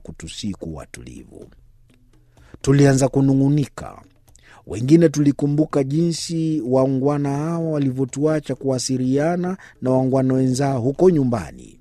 kutusii kuwa tulivu. Tulianza kunung'unika. Wengine tulikumbuka jinsi waungwana hawa walivyotuacha kuwasiliana na waungwana wenzao huko nyumbani.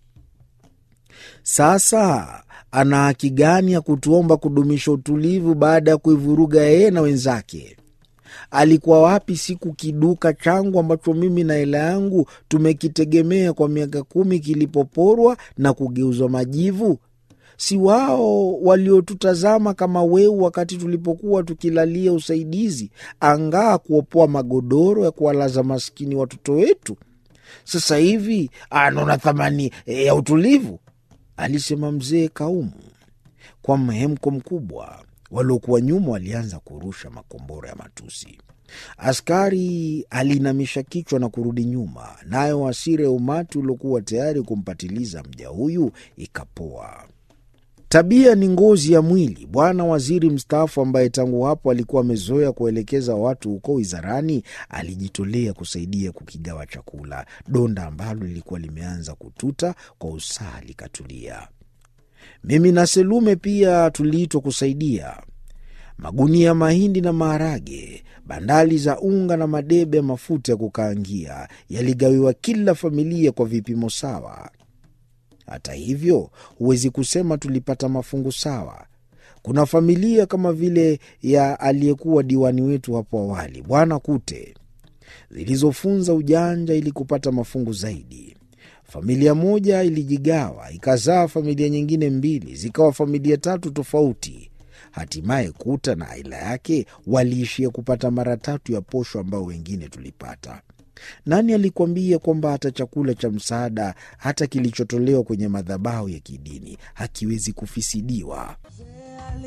Sasa ana haki gani ya kutuomba kudumisha utulivu baada ya kuivuruga yeye na wenzake? Alikuwa wapi siku kiduka changu ambacho mimi na hela yangu tumekitegemea kwa miaka 10 kilipoporwa na kugeuzwa majivu? Si wao waliotutazama kama weu wakati tulipokuwa tukilalia usaidizi, angaa kuopoa magodoro ya kuwalaza maskini watoto wetu? Sasa hivi anaona thamani ya utulivu, alisema mzee Kaumu. Kwa mhemko mkubwa, waliokuwa nyuma walianza kurusha makombora ya matusi. Askari alinamisha kichwa na kurudi nyuma, nayo hasira ya umati uliokuwa tayari kumpatiliza mja huyu ikapoa. Tabia ni ngozi ya mwili. Bwana waziri mstaafu, ambaye tangu hapo alikuwa amezoea kuelekeza watu huko wizarani, alijitolea kusaidia kukigawa chakula. Donda ambalo lilikuwa limeanza kututa kwa usaha likatulia. Mimi na Selume pia tuliitwa kusaidia. Magunia ya mahindi na maharage, bandali za unga na madebe ya mafuta ya kukaangia yaligawiwa kila familia kwa vipimo sawa. Hata hivyo, huwezi kusema tulipata mafungu sawa. Kuna familia kama vile ya aliyekuwa diwani wetu hapo awali, Bwana Kute, zilizofunza ujanja ili kupata mafungu zaidi. Familia moja ilijigawa, ikazaa familia nyingine 2, zikawa familia 3 tofauti. Hatimaye Kuta na aila yake waliishia kupata mara 3 ya posho ambao wengine tulipata. Nani alikwambia kwamba hata chakula cha msaada, hata kilichotolewa kwenye madhabahu ya kidini, hakiwezi kufisidiwa?